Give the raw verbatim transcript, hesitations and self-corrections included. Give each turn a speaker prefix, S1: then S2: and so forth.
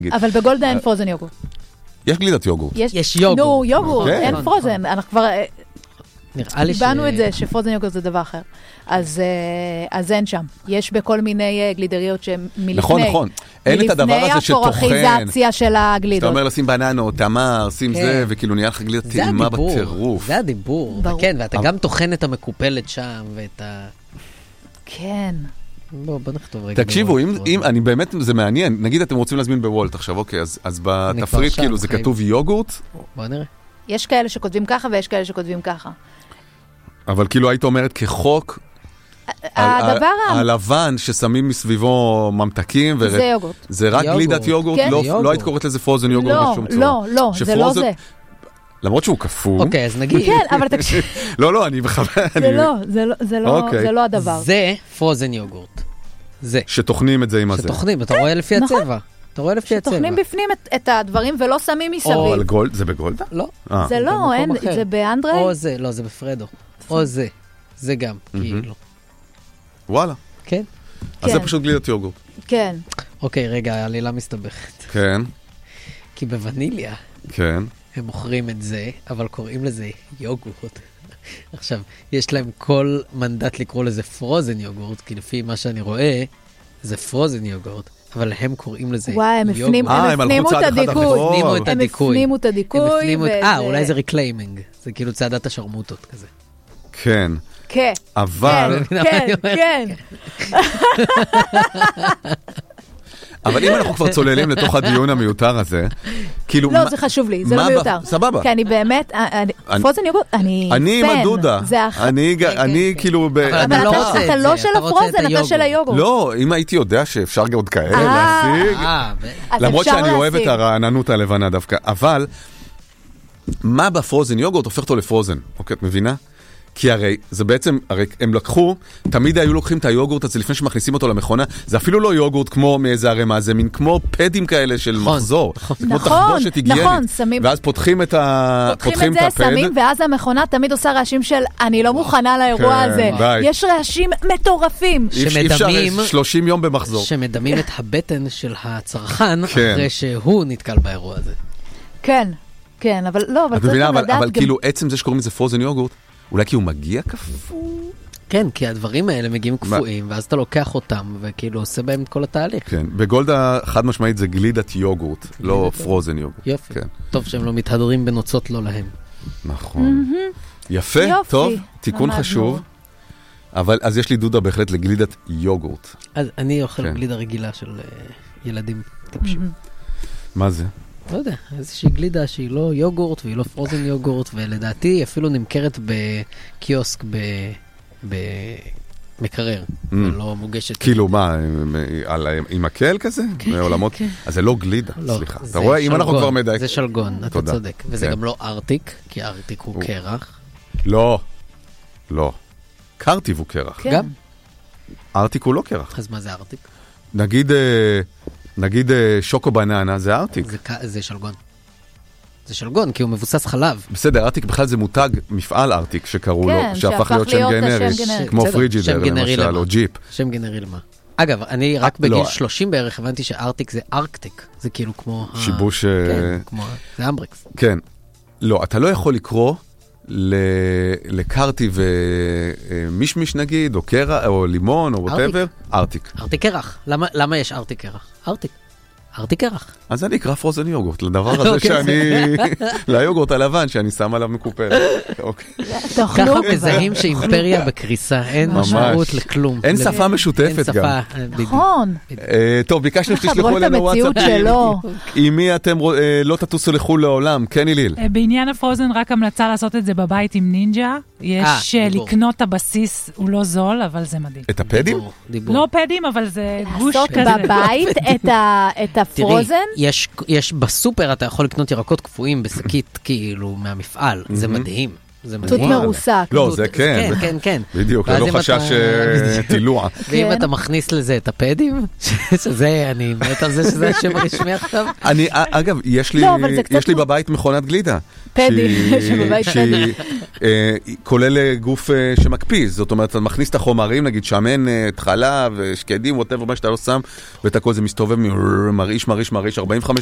S1: אבל בגולדה אין פרוזן יוגורט.
S2: יש גלידת יוגורט.
S3: יש יוגורט.
S1: נו, יוגורט, אין פרוזן. אנחנו כבר...
S3: נראה לי ש...
S1: קיבלנו את זה שפרוזן יוגורט זה דבר אחר. אז, אז אין שם. יש בכל מיני גלידריות שמלפני...
S2: נכון, נכון. אין את הדבר הזה שתוכן.
S1: מלפני הפורחיזציה של הגלידות.
S2: שאתה אומר לשים בננות, תמר, שים זה, וכאילו נהיה לך גלידת טעימה בטירוף.
S3: זה הדיבור. כן, ואתה גם תוכן את המקופלת שם, ואת ה...
S1: כן.
S3: בוא, בוא נכתוב רגע.
S2: תקשיבו, אם, אם, אני באמת, זה מעניין. נגיד אתם רוצים להזמין בוולט עכשיו, אוקיי, אז, אז בתפריט כאילו זה כתוב יוגורט.
S3: בוא נראה.
S1: יש כאלה שכותבים ככה ויש כאלה שכותבים ככה.
S2: אבל כאילו היית אומרת כחוק,
S1: הדבר
S2: הלבן ששמים מסביבו ממתקים,
S1: זה יוגורט.
S2: זה רק גלידת יוגורט, לא היית קוראת לזה פרוזן יוגורט בשום צורה.
S1: לא, לא, זה לא זה.
S2: למרות שהוא כפו.
S3: אוקיי, אז נגיד.
S1: כן, אבל תקשיב.
S2: לא, לא, אני בכוונה.
S1: זה לא, זה לא הדבר.
S3: זה פרוזן יוגורט. זה.
S2: שטוחנים את זה עם הזה.
S3: שטוחנים, אתה רואה לפי הצבע. אתה רואה לפי הצבע.
S1: שטוחנים בפנים את הדברים ולא שמים מסביב.
S2: או על גולד, זה בגולדה?
S3: לא.
S1: זה לא, זה באנדרי.
S3: או זה, לא, זה בפרדו. או זה. זה גם, כאילו.
S2: וואלה.
S3: כן.
S2: אז זה פשוט גלידת יוגורט.
S1: כן.
S3: אוקיי, רגע, העלילה מסתבכת.
S2: כן.
S3: כי בווניליה.
S2: כן.
S3: הם מוכרים את זה, אבל קוראים לזה יוגורט. עכשיו, יש להם כל מנדט לקרוא לזה פרוזן יוגורט, כי לפי מה שאני רואה, זה פרוזן יוגורט, אבל הם קוראים לזה
S1: וואי, הם הפנימו את הדיכוי.
S3: הפנימו את הדיכוי.
S1: הם הפנימו את הדיכוי.
S3: אה, אולי זה ריקליימינג. זה כאילו צעדת השרמוטות כזה.
S2: כן.
S1: כן.
S2: אבל...
S1: כן, כן.
S2: אבל אם אנחנו כבר צוללים לתוך הדיון המיותר הזה, כאילו...
S1: לא, זה חשוב לי, זה לא מיותר.
S2: סבבה.
S1: כי אני באמת, פרוזן יוגורט, אני פן.
S2: אני עם הדודה. אני כאילו...
S1: אבל אתה לא של הפרוזן, אתה של היוגורט.
S2: לא, אם הייתי יודע שאפשר עוד כאלה להשיג, למרות שאני אוהב את הרעננות הלבנה דווקא, אבל מה בפרוזן יוגורט הופך אותו לפרוזן? אוקיי, את מבינה? כי הרי, זה בעצם, הרי הם לקחו, תמיד היו לוקחים את היוגורט הזה לפני שמכניסים אותו למכונה, זה אפילו לא יוגורט כמו מאיזה הרמה, זה מין כמו פדים כאלה של מחזור. זה כמו תחבושת היגיינית. ואז פותחים את ה...
S1: פותחים את זה, שמים, ואז המכונה תמיד עושה רעשים של, אני לא מוכנה לאירוע הזה. יש רעשים מטורפים.
S2: אי אפשר שלושים יום במחזור.
S3: שמדמים את הבטן של הצרכן, אחרי שהוא נתקל באירוע הזה.
S1: כן, כן, אבל לא, אבל צריך לדעת גם...
S2: אבל כאילו, עצם זה שקוראים לזה פרוזן יוגורט, אולי כי הוא מגיע קפוא?
S3: כן, כי הדברים האלה מגיעים קפואים, ואז אתה לוקח אותם, וכאילו עושה בהם את כל התהליך.
S2: כן, בגולדה חד משמעית זה גלידת יוגורט, לא פרוזן יוגורט.
S3: יופי. טוב שהם לא מתהדרים בנוצות לא להם.
S2: נכון. יפה, טוב, תיקון חשוב. אבל אז יש לי דודה בהחלט לגלידת יוגורט.
S3: אז אני אוכל גלידה רגילה של ילדים טיפשים.
S2: מה זה?
S3: לא יודע, איזושהי גלידה שהיא לא יוגורט והיא לא פרוזן יוגורט, ולדעתי אפילו נמכרת בקיוסק במקרר, ולא מוגשת.
S2: כאילו מה, עם הקל כזה? מעולמות? אז זה לא גלידה, סליחה. אתה רואה, אם אנחנו כבר מדייק.
S3: זה שלגון, אתה צודק. וזה גם לא ארטיק, כי ארטיק הוא קרח.
S2: לא, לא. קרטיב הוא קרח.
S3: גם?
S2: ארטיק הוא לא קרח.
S3: אז מה זה ארטיק?
S2: נגיד... נגיד שוקו בננה, זה ארטיק.
S3: זה שלגון. זה שלגון, כי הוא מבוסס חלב.
S2: בסדר, ארטיק בכלל זה מותג מפעל ארטיק שקראו לו, שהפך להיות שם גנרי, כמו פריג'ידר למשל, או ג'יפ.
S3: שם גנרי למה? אגב, אני רק בגיל שלושים בערך הבנתי שארטיק זה ארקטיק. זה כאילו כמו...
S2: שיבוש...
S3: כן, כמו... זה אמברקס.
S2: כן. לא, אתה לא יכול לקרוא לקרטי ומישמיש נגיד, או קרח, או לימון, או whatever, ארטיק.
S3: ארטיק קרח. למה יש ארטיק קרח? ארטיק. ארטיק קרח.
S2: אז אני אקרא פרוזן יוגורט, לדבר הזה שאני... ליוגורט הלבן שאני שם עליו מקופל.
S3: ככה מזהים שאימפריה בקריסה, אין משמעות לכלום.
S2: אין שפה משותפת גם.
S1: נכון.
S2: טוב, ביקשנו שתשלחו אלינו וואטסאפים. עם מי אתם לא תטוסו לחול לעולם? כן, איליל.
S4: בעניין הפרוזן רק המלצה לעשות את זה בבית עם נינג'ה. יש לקנות את הבסיס, הוא לא זול, אבל זה מדהים.
S2: את הפדים?
S4: לא פדים, אבל זה גוש כזה.
S1: לעשות בבית את הפרוזן?
S3: יש, יש בסופר, אתה יכול לקנות ירקות קפואים בשקית, כאילו, מהמפעל. זה מדהים. זה
S1: תות מרוסק.
S2: לא, זה כן.
S3: כן, כן.
S2: בדיוק, לא חשש תילוע.
S3: ואם אתה מכניס לזה את הפדים, שזה, אני מת על זה שזה השם הרשמי עכשיו.
S2: אני, אגב, יש לי בבית מכונת גלידה.
S1: פדי, שבבית פדי.
S2: כולל גוף שמקפיז, זאת אומרת, אתה מכניס את החומרים, נגיד שמנת, חלב, שקדים, whatever, מה שאתה לא שם, ואת הכל זה מסתובב, מרעיש, מרעיש, מרעיש, ארבעים וחמש